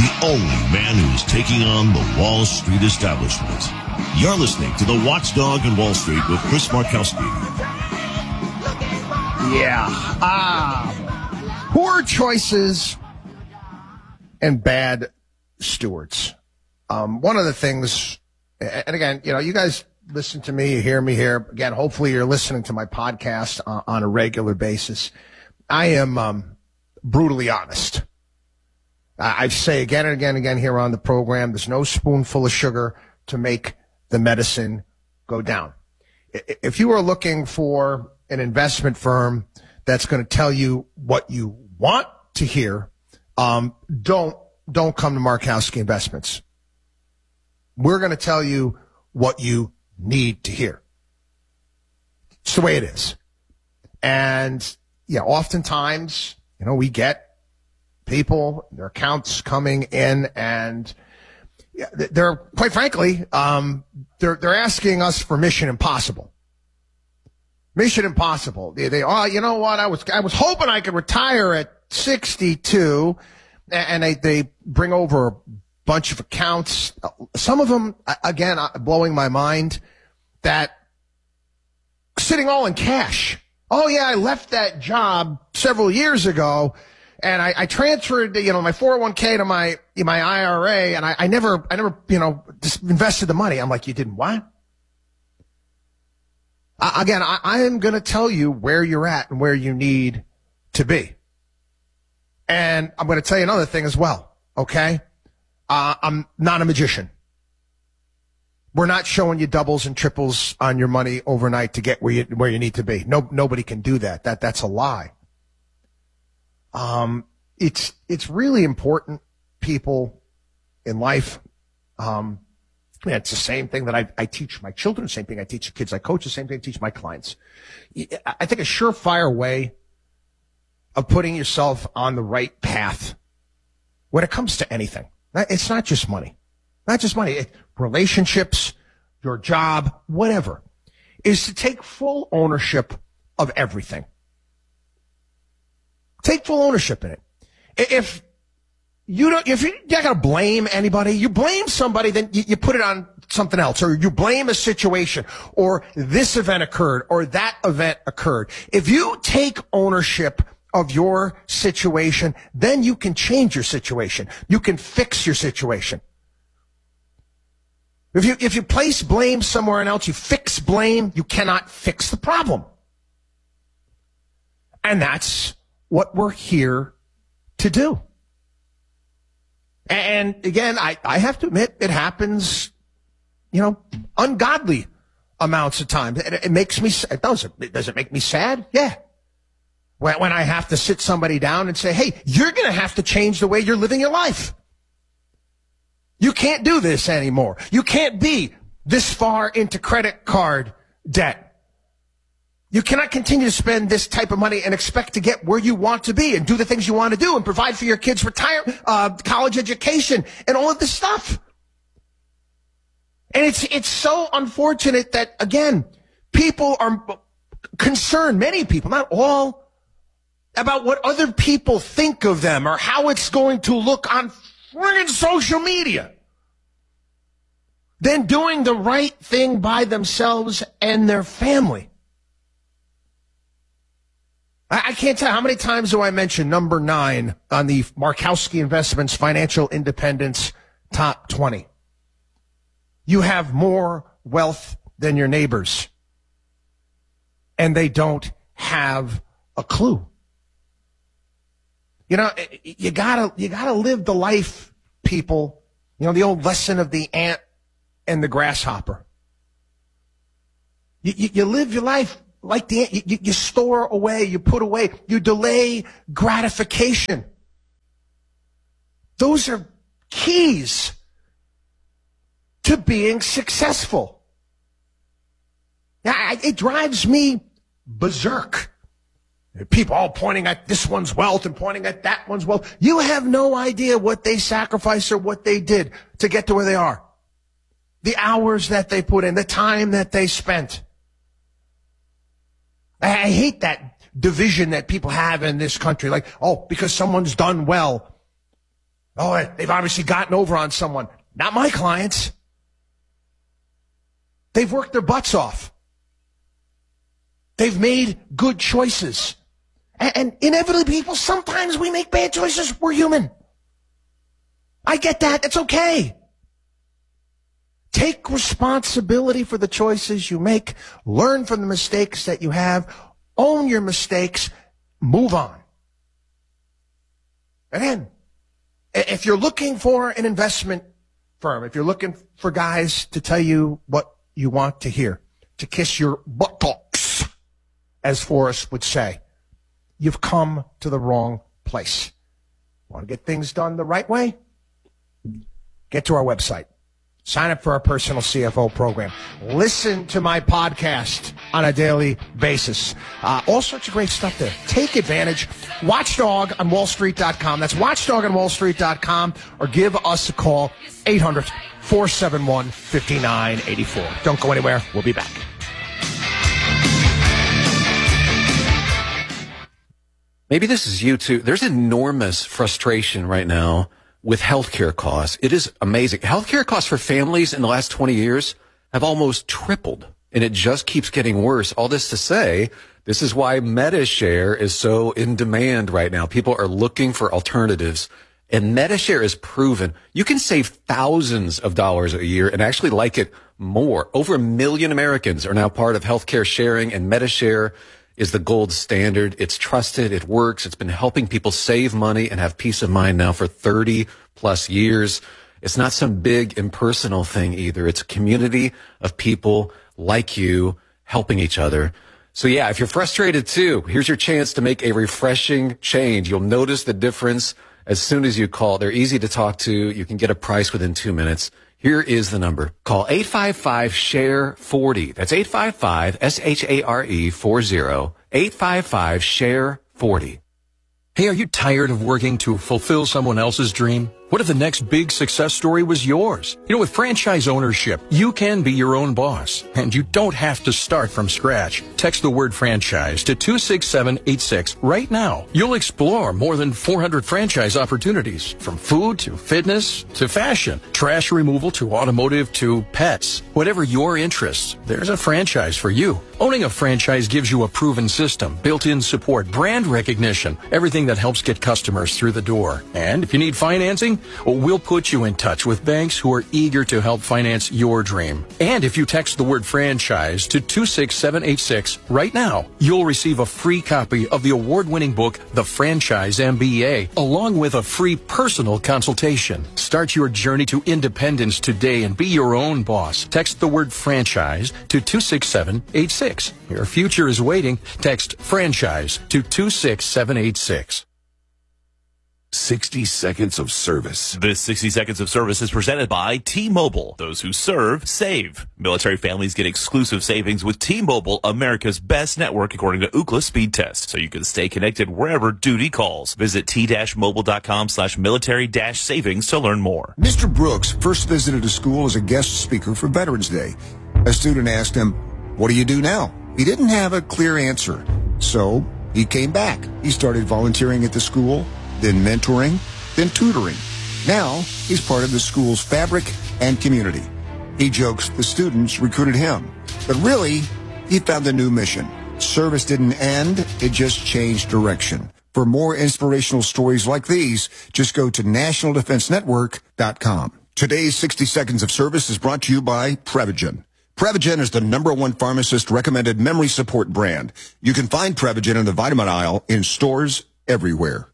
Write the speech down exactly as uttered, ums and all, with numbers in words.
the only man who's taking on the Wall Street establishment. You're listening to The Watchdog in Wall Street with Chris Markowski. Yeah. Ah. Poor choices and bad stewards. Um, one of the things, and again, you know, you guys listen to me, you hear me here. Again, hopefully you're listening to my podcast on, on a regular basis. I am um, brutally honest. I say again and again and again here on the program, there's no spoonful of sugar to make the medicine go down. If you are looking for an investment firm that's going to tell you what you want to hear, um, don't don't come to Markowski Investments. We're going to tell you what you need to hear. It's the way it is. And yeah, oftentimes, you know, we get people, their accounts coming in, and they're, quite frankly, um, they're they're asking us for Mission Impossible. Mission Impossible. They, they oh, you know what? I was I was hoping I could retire at sixty-two, and they they bring over a bunch of accounts. Some of them, again, blowing my mind, that sitting all in cash. Oh yeah, I left that job several years ago. And I, I transferred, you know, my four oh one k to my my I R A, and I, I never, I never, you know, just invested the money. I'm like, you didn't what? I, again, I, I am going to tell you where you're at and where you need to be. And I'm going to tell you another thing as well. Okay, uh, I'm not a magician. We're not showing you doubles and triples on your money overnight to get where you where you need to be. No, nobody can do that. That that's a lie. Um, it's, it's really important, people in life. Um, it's the same thing that I, I teach my children, the same thing I teach the kids I coach, the same thing I teach my clients. I think a surefire way of putting yourself on the right path when it comes to anything, it's not just money, not just money, it, relationships, your job, whatever, is to take full ownership of everything. Take full ownership in it. If you don't, if you're not going to blame anybody, you blame somebody, then you, you put it on something else, or you blame a situation, or this event occurred, or that event occurred. If you take ownership of your situation, then you can change your situation. You can fix your situation. If you, if you place blame somewhere else, you fix blame, you cannot fix the problem. And that's what we're here to do. And again, I, I have to admit, it happens, you know, ungodly amounts of time. It, it makes me, it does, it, does it make me sad? Yeah. When, when I have to sit somebody down and say, hey, you're going to have to change the way you're living your life. You can't do this anymore. You can't be this far into credit card debt. You cannot continue to spend this type of money and expect to get where you want to be and do the things you want to do and provide for your kids' retire, uh, college education and all of this stuff. And it's, it's so unfortunate that, again, people are concerned, many people, not all, about what other people think of them or how it's going to look on friggin' social media, than doing the right thing by themselves and their family. I can't tell how many times do I mention number nine on the Markowski Investments Financial Independence Top twenty. You have more wealth than your neighbors, and they don't have a clue. You know, you gotta, you gotta live the life, people. You know, the old lesson of the ant and the grasshopper. You, you, you live your life like the ant. You, you store away, you put away, you delay gratification. Those are keys to being successful. Now, it drives me berserk. People all pointing at this one's wealth and pointing at that one's wealth. You have no idea what they sacrificed or what they did to get to where they are. The hours that they put in, the time that they spent. I hate that division that people have in this country. Like, oh, because someone's done well. Oh, they've obviously gotten over on someone. Not my clients. They've worked their butts off. They've made good choices. And, and inevitably, people, sometimes we make bad choices. We're human. I get that. It's okay. Take responsibility for the choices you make. Learn from the mistakes that you have. Own your mistakes. Move on. Again, if you're looking for an investment firm, if you're looking for guys to tell you what you want to hear, to kiss your buttocks, as Forrest would say, you've come to the wrong place. Want to get things done the right way? Get to our website. Sign up for our personal C F O program. Listen to my podcast on a daily basis. Uh, all sorts of great stuff there. Take advantage. Watchdog on wall street dot com. That's watchdog on wall street dot com. Or give us a call, eight hundred, four seven one, five nine eight four. Don't go anywhere. We'll be back. Maybe this is you too. There's enormous frustration right now with healthcare costs. It is amazing. Healthcare costs for families in the last twenty years have almost tripled, and it just keeps getting worse. All this to say, this is why MediShare is so in demand right now. People are looking for alternatives, and MediShare is proven. You can save thousands of dollars a year and actually like it more. Over a million Americans are now part of healthcare sharing, and MediShare is the gold standard. It's trusted. It works. It's been helping people save money and have peace of mind now for thirty plus years. It's not some big impersonal thing either. It's a community of people like you helping each other. So yeah, if you're frustrated too, here's your chance to make a refreshing change. You'll notice the difference as soon as you call. They're easy to talk to. You can get a price within two minutes. Here is the number. Call eight five five, S H A R E, forty. That's eight five five, S H A R E, forty. eight five five, S H A R E, forty. Hey, are you tired of working to fulfill someone else's dream? What if the next big success story was yours? You know, with franchise ownership, you can be your own boss, and you don't have to start from scratch. Text the word franchise to two six seven eight six right now. You'll explore more than four hundred franchise opportunities, from food to fitness to fashion, trash removal to automotive to pets. Whatever your interests, there's a franchise for you. Owning a franchise gives you a proven system, built-in support, brand recognition, everything that helps get customers through the door. And if you need financing, well, we'll put you in touch with banks who are eager to help finance your dream. And if you text the word franchise to two six seven eight six right now, you'll receive a free copy of the award-winning book, The Franchise M B A, along with a free personal consultation. Start your journey to independence today and be your own boss. Text the word franchise to two six seven eight six. Your future is waiting. Text franchise to two six seven eight six. sixty seconds of service. This sixty seconds of service is presented by T-Mobile. Those who serve, save. Military families get exclusive savings with T-Mobile, America's best network according to Ookla speed test, so you can stay connected wherever duty calls. Visit t-mobile.com slash military dash savings to learn more. Mister Brooks first visited a school as a guest speaker for Veterans Day. A student asked him, "What do you do now?" He didn't have a clear answer, so he came back. He started volunteering at the school, then mentoring, then tutoring. Now, he's part of the school's fabric and community. He jokes the students recruited him. But really, he found a new mission. Service didn't end, it just changed direction. For more inspirational stories like these, just go to national defense network dot com. Today's sixty seconds of service is brought to you by Prevagen. Prevagen is the number one pharmacist-recommended memory support brand. You can find Prevagen in the vitamin aisle in stores everywhere.